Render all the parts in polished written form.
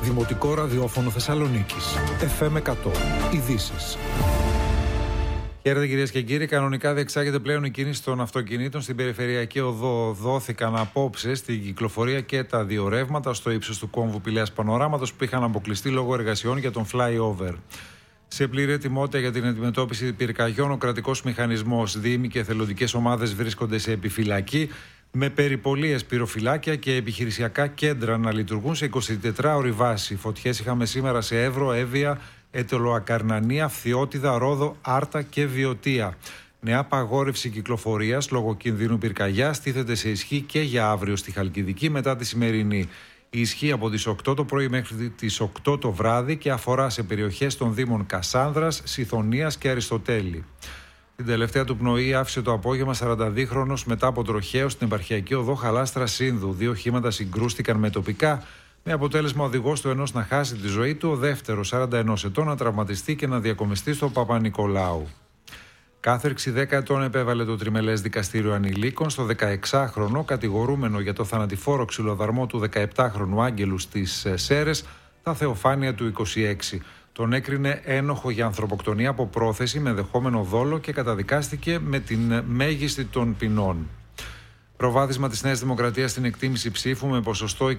Δημοτικό Ραδιόφωνο Θεσσαλονίκης. FM 100. Ειδήσεις. Χαίρετε κυρίες και κύριοι. Κανονικά διεξάγεται πλέον η κίνηση των αυτοκινήτων στην περιφερειακή οδό. Δόθηκαν απόψε στην κυκλοφορία και τα δύο ρεύματα στο ύψος του κόμβου Πηλαίας Πανοράματος που είχαν αποκλειστεί λόγω εργασιών για τον flyover. Σε πλήρη ετοιμότητα για την αντιμετώπιση πυρκαγιών, ο κρατικός μηχανισμός, δήμοι και εθελοντικές ομάδες βρίσκονται σε επιφυλακή, με περιπολίες, πυροφυλάκια και επιχειρησιακά κέντρα να λειτουργούν σε 24ωρη βάση. Φωτιές είχαμε σήμερα σε Εύρο, Εύβοια, Αιτωλοακαρνανία, Φθιώτιδα, Ρόδο, Άρτα και Βιωτία. Νέα απαγόρευση κυκλοφορίας λόγω κινδύνου πυρκαγιάς τίθεται σε ισχύ και για αύριο στη Χαλκιδική μετά τη σημερινή. Η ισχύ από τις 8 το πρωί μέχρι τις 8 το βράδυ και αφορά σε περιοχές των δήμων Κασάνδρας, Σιθωνίας και Αριστοτέλη. Την τελευταία του πνοή άφησε το απόγευμα 42χρονος μετά από τροχαίο στην επαρχιακή οδό Χαλάστρα Σύνδου. Δύο οχήματα συγκρούστηκαν με τοπικά, με αποτέλεσμα ο οδηγός του ενός να χάσει τη ζωή του, ο δεύτερος 41 ετών να τραυματιστεί και να διακομιστεί στο Παπα-Νικολάου. Κάθερξη 10 ετών επέβαλε το Τριμελές Δικαστήριο Ανηλίκων στο 16χρονο κατηγορούμενο για το θανατηφόρο ξυλοδαρμό του 17χρονου Άγγελου στις Σέρρες, τα Θεοφάνεια του 26. Τον έκρινε ένοχο για ανθρωποκτονία από πρόθεση με ενδεχόμενο δόλο και καταδικάστηκε με την μέγιστη των ποινών. Προβάδισμα της Νέας Δημοκρατίας στην εκτίμηση ψήφου με ποσοστό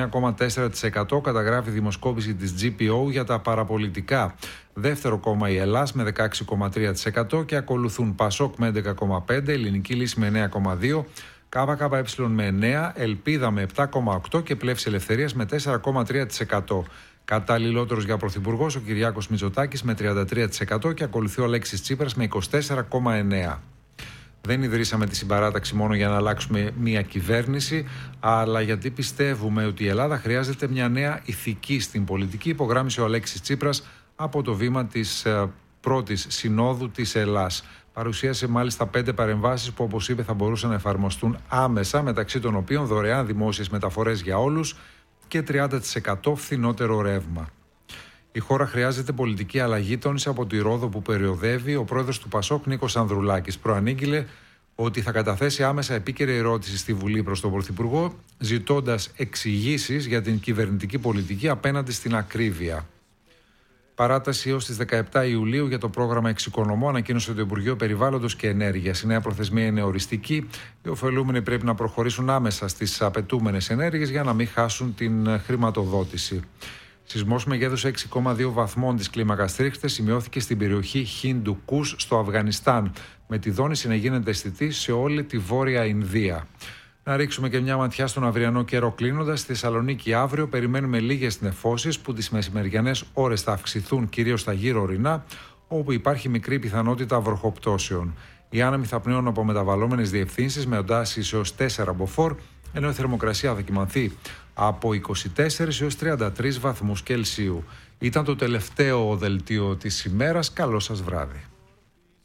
29,4% καταγράφει η δημοσκόπηση της GPO για τα παραπολιτικά. Δεύτερο κόμμα η Ελλάς με 16,3% και ακολουθούν Πασόκ με 11,5%, Ελληνική Λύση με 9,2%, ΚΚΕ με 9%, Ελπίδα με 7,8% και Πλεύση Ελευθερίας με 4,3%. Καταλληλότερος για πρωθυπουργός ο Κυριάκος Μητσοτάκης με 33% και ακολουθεί ο Αλέξης Τσίπρας με 24,9%. Δεν ιδρύσαμε τη συμπαράταξη μόνο για να αλλάξουμε μια κυβέρνηση, αλλά γιατί πιστεύουμε ότι η Ελλάδα χρειάζεται μια νέα ηθική στην πολιτική, υπογράμμισε ο Αλέξης Τσίπρας από το βήμα της πρώτης συνόδου της Ελλάς. Παρουσίασε μάλιστα 5 παρεμβάσεις που, όπως είπε, θα μπορούσαν να εφαρμοστούν άμεσα, μεταξύ των οποίων δωρεάν δημόσιες μεταφορές για όλους και 30% φθηνότερο ρεύμα. Η χώρα χρειάζεται πολιτική αλλαγή, τόνισε από τη Ρόδο που περιοδεύει ο πρόεδρος του Πασόκ Νίκος Ανδρουλάκης. Προανήγγειλε ότι θα καταθέσει άμεσα επίκαιρη ερώτηση στη Βουλή προς τον Πρωθυπουργό, ζητώντας εξηγήσεις για την κυβερνητική πολιτική απέναντι στην ακρίβεια. Παράταση έως τις 17 Ιουλίου για το πρόγραμμα Εξοικονομώ, ανακοίνωσε το Υπουργείο Περιβάλλοντος και Ενέργειας. Η νέα προθεσμία είναι οριστική. Οι ωφελούμενοι πρέπει να προχωρήσουν άμεσα στις απαιτούμενες ενέργειες για να μην χάσουν την χρηματοδότηση. Σεισμός μεγέθους 6,2 βαθμών της κλίμακας Ρίχτερ σημειώθηκε στην περιοχή Χιντουκούς στο Αφγανιστάν, με τη δόνηση να γίνεται αισθητή σε όλη τη Βόρεια Ινδία. Να ρίξουμε και μια ματιά στον αυριανό καιρό κλείνοντας. Στη Θεσσαλονίκη αύριο περιμένουμε λίγες νεφώσεις που τις μεσημεριανές ώρες θα αυξηθούν κυρίως στα γύρω ορεινά, όπου υπάρχει μικρή πιθανότητα βροχοπτώσεων. Οι άνεμοι θα πνέουν από μεταβαλλόμενες διευθύνσεις με οντάσεις έως 4 μποφόρ, ενώ η θερμοκρασία θα κυμανθεί από 24 έως 33 βαθμούς Κελσίου. Ήταν το τελευταίο δελτίο της ημέρας. Καλό σας βράδυ.